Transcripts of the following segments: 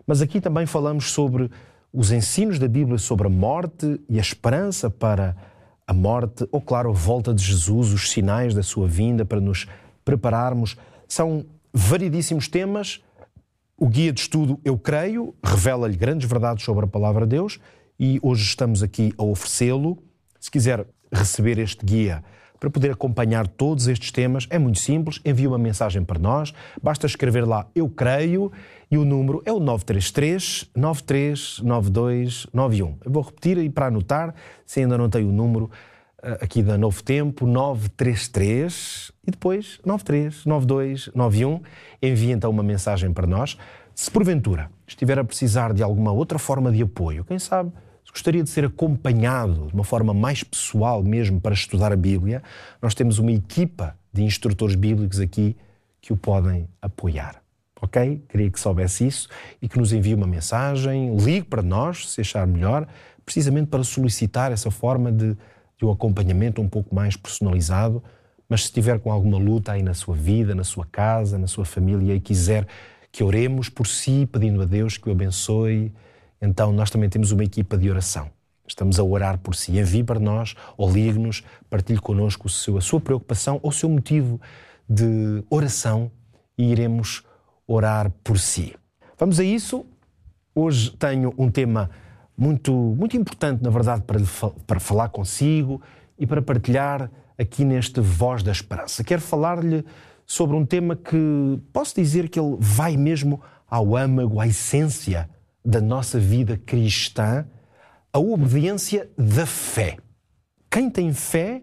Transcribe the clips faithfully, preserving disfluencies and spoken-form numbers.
Mas aqui também falamos sobre os ensinos da Bíblia sobre a morte e a esperança para a morte, ou claro, a volta de Jesus, os sinais da sua vinda para nos prepararmos. São variedíssimos temas. O guia de estudo Eu Creio revela-lhe grandes verdades sobre a Palavra de Deus e hoje estamos aqui a oferecê-lo. Se quiser receber este guia para poder acompanhar todos estes temas, é muito simples, envia uma mensagem para nós, basta escrever lá Eu Creio e o número é o nove três três, nove três nove dois nove um. Eu vou repetir aí para anotar, se ainda não tem o número aqui da Novo Tempo, nove três três e depois nove três nove dois nove um. Envie então uma mensagem para nós. Se porventura estiver a precisar de alguma outra forma de apoio, quem sabe gostaria de ser acompanhado de uma forma mais pessoal mesmo para estudar a Bíblia, nós temos uma equipa de instrutores bíblicos aqui que o podem apoiar. Ok? Queria que soubesse isso e que nos envie uma mensagem, ligue para nós, se achar melhor, precisamente para solicitar essa forma de, de um acompanhamento um pouco mais personalizado, mas se estiver com alguma luta aí na sua vida, na sua casa, na sua família e quiser que oremos por si, pedindo a Deus que o abençoe, então nós também temos uma equipa de oração. Estamos a orar por si. Envie para nós ou ligue-nos, partilhe connosco o seu, a sua preocupação ou o seu motivo de oração e iremos orar por si. Vamos a isso. Hoje tenho um tema muito, muito importante, na verdade, para, para falar consigo e para partilhar aqui neste Voz da Esperança. Quero falar-lhe sobre um tema que posso dizer que ele vai mesmo ao âmago, à essência da nossa vida cristã, a obediência da fé. Quem tem fé,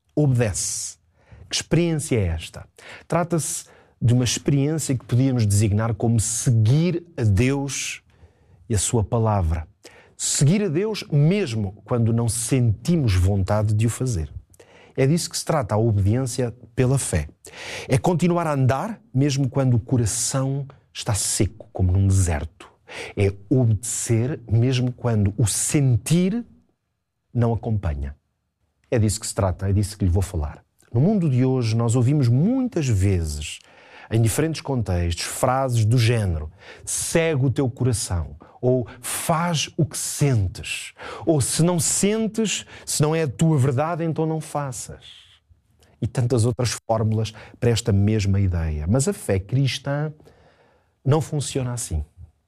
obedece. Que experiência é esta? Trata-se de uma experiência que podíamos designar como seguir a Deus e a sua palavra. Seguir a Deus mesmo quando não sentimos vontade de o fazer. É disso que se trata, a obediência pela fé. É continuar a andar mesmo quando o coração está seco, como num deserto. É obedecer mesmo quando o sentir não acompanha. É disso que se trata, é disso que lhe vou falar. No mundo de hoje nós ouvimos muitas vezes, em diferentes contextos, frases do género: segue o teu coração, ou faz o que sentes, ou se não sentes, se não é a tua verdade, então não faças. E tantas outras fórmulas para esta mesma ideia. Mas a fé cristã não funciona assim.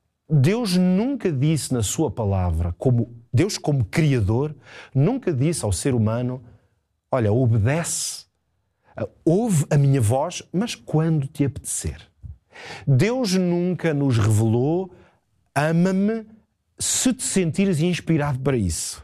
Deus nunca disse na sua palavra, como Deus como Criador, nunca disse ao ser humano: olha, obedece, ouve a minha voz, mas quando te apetecer. Deus nunca nos revelou: ama-me se te sentires inspirado para isso.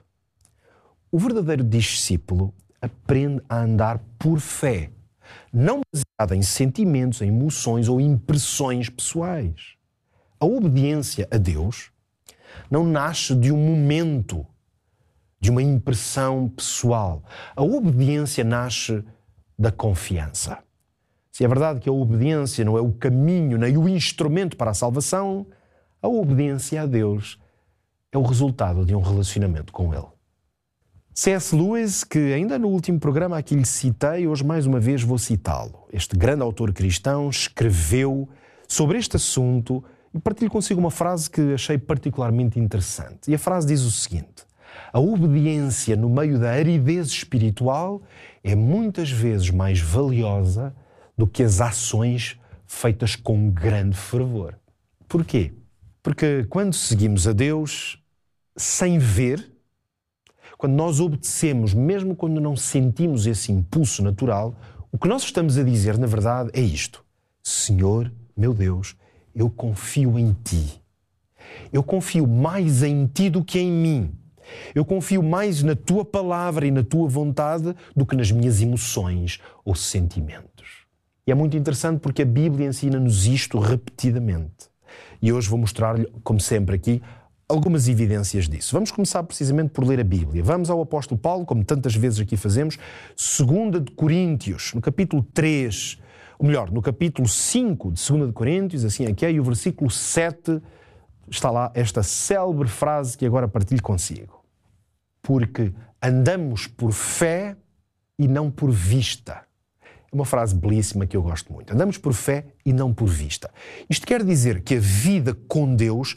O verdadeiro discípulo aprende a andar por fé, não baseado em sentimentos, em emoções ou impressões pessoais. A obediência a Deus não nasce de um momento, de uma impressão pessoal. A obediência nasce da confiança. Se é verdade que a obediência não é o caminho nem o instrumento para a salvação, a obediência a Deus é o resultado de um relacionamento com Ele. C S Lewis, que ainda no último programa aqui lhe citei, hoje mais uma vez vou citá-lo. Este grande autor cristão escreveu sobre este assunto e partilho consigo uma frase que achei particularmente interessante. E a frase diz o seguinte: a obediência no meio da aridez espiritual é muitas vezes mais valiosa do que as ações feitas com grande fervor. Porquê? Porque quando seguimos a Deus sem ver, quando nós obedecemos, mesmo quando não sentimos esse impulso natural, o que nós estamos a dizer, na verdade, é isto: Senhor, meu Deus, eu confio em Ti. Eu confio mais em Ti do que em mim. Eu confio mais na Tua palavra e na Tua vontade do que nas minhas emoções ou sentimentos. E é muito interessante porque a Bíblia ensina-nos isto repetidamente. E hoje vou mostrar-lhe, como sempre aqui, algumas evidências disso. Vamos começar precisamente por ler a Bíblia. Vamos ao apóstolo Paulo, como tantas vezes aqui fazemos, segunda de Coríntios, no capítulo três, ou melhor, no capítulo cinco de segunda de Coríntios, assim aqui é, e o versículo sete, está lá esta célebre frase que agora partilho consigo. Porque andamos por fé e não por vista. É uma frase belíssima que eu gosto muito. Andamos por fé e não por vista. Isto quer dizer que a vida com Deus